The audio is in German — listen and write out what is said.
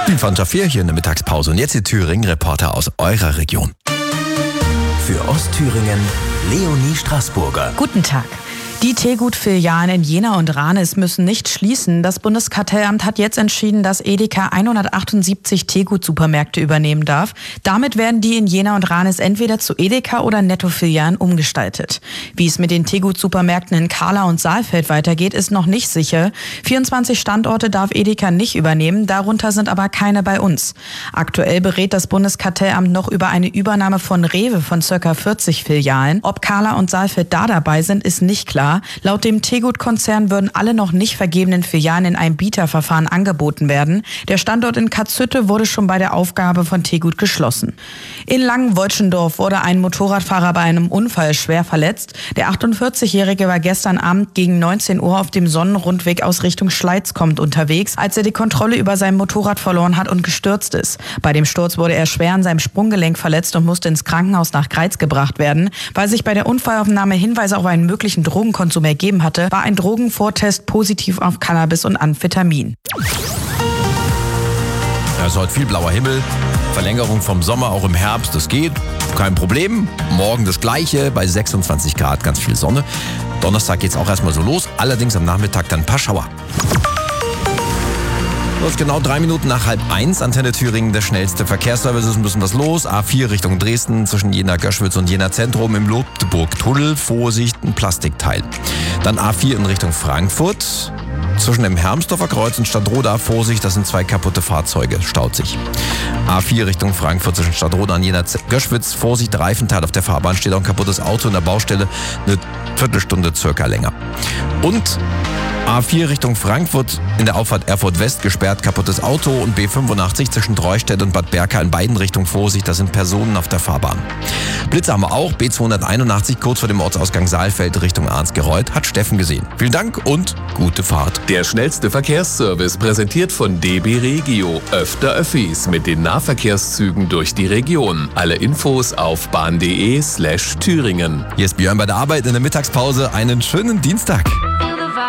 Von Schafir hier in der Mittagspause. Und jetzt die Thüringen-Reporter aus eurer Region. Für Ostthüringen, Leonie Straßburger. Guten Tag. Die Tegut-Filialen in Jena und Ranis müssen nicht schließen. Das Bundeskartellamt hat jetzt entschieden, dass Edeka 178 Tegut-Supermärkte übernehmen darf. Damit werden die in Jena und Ranis entweder zu Edeka oder Netto-Filialen umgestaltet. Wie es mit den Tegut-Supermärkten in Kahla und Saalfeld weitergeht, ist noch nicht sicher. 24 Standorte darf Edeka nicht übernehmen, darunter sind aber keine bei uns. Aktuell berät das Bundeskartellamt noch über eine Übernahme von Rewe von ca. 40 Filialen. Ob Kahla und Saalfeld da dabei sind, ist nicht klar. Laut dem Tegut-Konzern würden alle noch nicht vergebenen Filialen in einem Bieterverfahren angeboten werden. Der Standort in Katzhütte wurde schon bei der Aufgabe von Tegut geschlossen. In Langenwoltschendorf wurde ein Motorradfahrer bei einem Unfall schwer verletzt. Der 48-Jährige war gestern Abend gegen 19 Uhr auf dem Sonnenrundweg aus Richtung Schleiz unterwegs, als er die Kontrolle über sein Motorrad verloren hat und gestürzt ist. Bei dem Sturz wurde er schwer an seinem Sprunggelenk verletzt und musste ins Krankenhaus nach Greiz gebracht werden. Weil sich bei der Unfallaufnahme Hinweise auf einen möglichen Drogenkonsum ergeben hatte, war ein Drogenvortest positiv auf Cannabis und Amphetamin. Ja, es ist heute viel blauer Himmel. Verlängerung vom Sommer auch im Herbst, das geht. Kein Problem. Morgen das Gleiche bei 26 Grad, ganz viel Sonne. Donnerstag geht's auch erstmal so los. Allerdings am Nachmittag dann ein paar Schauer. Los, genau 3 Minuten nach 12:30. Antenne Thüringen, der schnellste Verkehrsservice. Ist ein bisschen was los. A4 Richtung Dresden zwischen Jena-Göschwitz und Jena-Zentrum im Lobdeburg-Tunnel. Vorsicht, ein Plastikteil. Dann A4 in Richtung Frankfurt. Zwischen dem Hermsdorfer Kreuz und Stadtroda, Vorsicht, das sind 2 kaputte Fahrzeuge, staut sich. A4 Richtung Frankfurt zwischen Stadtroda und Jena-Göschwitz, Vorsicht, Reifenteil auf der Fahrbahn, steht auch ein kaputtes Auto in der Baustelle, eine Viertelstunde circa länger. Und A4 Richtung Frankfurt in der Auffahrt Erfurt West gesperrt, kaputtes Auto und B85 zwischen Treustedt und Bad Berka in beiden Richtungen, Vorsicht, da sind Personen auf der Fahrbahn. Blitze haben wir auch, B281 kurz vor dem Ortsausgang Saalfeld Richtung Arnsgereuth, hat Steffen gesehen. Vielen Dank und gute Fahrt. Der schnellste Verkehrsservice präsentiert von DB Regio. Öfter Öffis mit den Nahverkehrszügen durch die Region. Alle Infos auf bahn.de/Thüringen. Hier ist Björn bei der Arbeit in der Mittagspause. Einen schönen Dienstag.